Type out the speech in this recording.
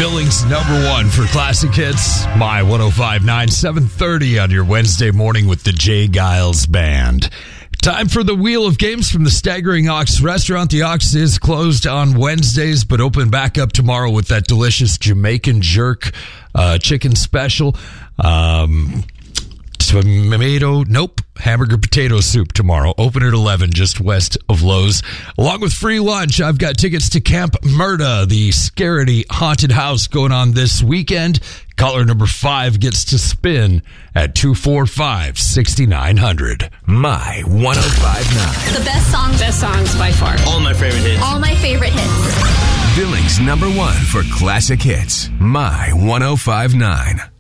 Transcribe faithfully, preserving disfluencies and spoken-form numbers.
Billings number one for classic hits. My one oh five point nine, seven thirty on your Wednesday morning with the Jay Giles Band. Time for the Wheel of Games from the Staggering Ox Restaurant. The Ox is closed on Wednesdays, but open back up tomorrow with that delicious Jamaican jerk uh, chicken special. Um, tomato, nope, hamburger potato soup tomorrow. Open at eleven, just west of Lowe's. Along with free lunch, I've got tickets to Camp Murda, the Scaredy haunted house going on this weekend. Caller number five gets to spin at two four five, six nine zero zero. My one oh five point nine. The best songs. Best songs by far. All my favorite hits. All my favorite hits. Billings number one for classic hits. My one oh five point nine.